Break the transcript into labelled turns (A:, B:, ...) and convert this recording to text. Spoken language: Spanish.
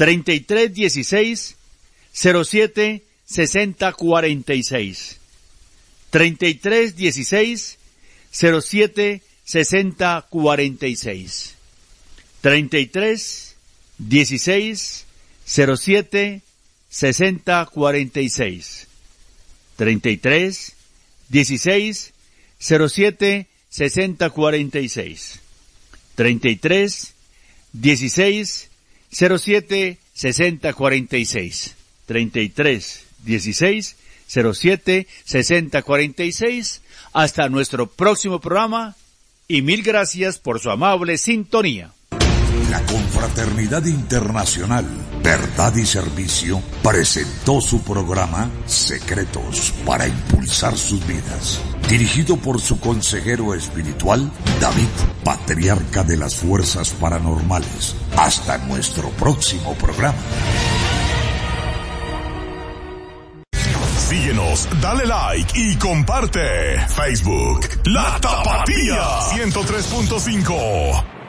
A: 3316-07-6046. 3316-07-6046. 3316-07-6046. 3316-07-6046. 3316-07-6046. 3316-07-6046. Hasta nuestro próximo programa y mil gracias por su amable sintonía.
B: La Confraternidad Internacional Verdad y Servicio presentó su programa Secretos para Impulsar Sus Vidas, dirigido por su consejero espiritual David, patriarca de las fuerzas paranormales. Hasta nuestro próximo programa.
C: Síguenos, dale like y comparte. Facebook, La Tapatía 103.5.